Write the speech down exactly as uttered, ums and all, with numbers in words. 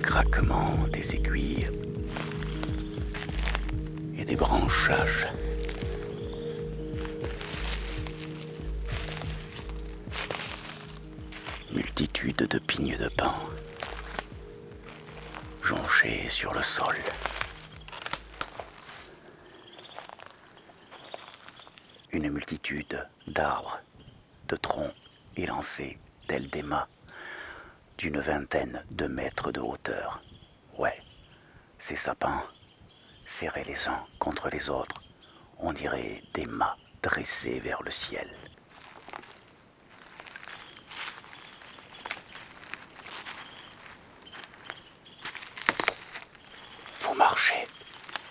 craquement des aiguilles et des branchages. Multitude de pignes de pin jonchés sur le sol. Une multitude d'arbres, de troncs élancés tels des mâts, d'une vingtaine de mètres de hauteur. Ouais, ces sapins, serrés les uns contre les autres, on dirait des mâts dressés vers le ciel.